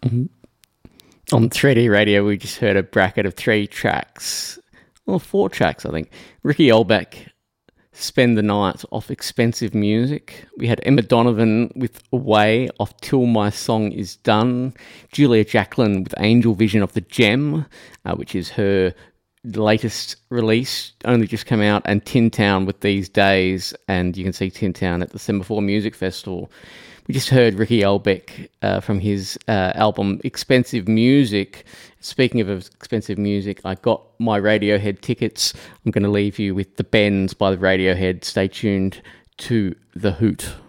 On 3D Radio, we just heard a bracket of 3 tracks, or 4 tracks, I think. Ricky Elbeck, Spend the Night, off Expensive Music. We had Emma Donovan with Away, off Till My Song Is Done. Julia Jacklin with Angel Vision, off The Gem, which is her latest release, only just come out, and Tin Town with These Days, and you can see Tin Town at the Semaphore Music Festival. We just heard Ricky Elbeck from his album Expensive Music. Speaking of expensive music, I got my Radiohead tickets. I'm going to leave you with The Bends by the Radiohead. Stay tuned to The Hoot.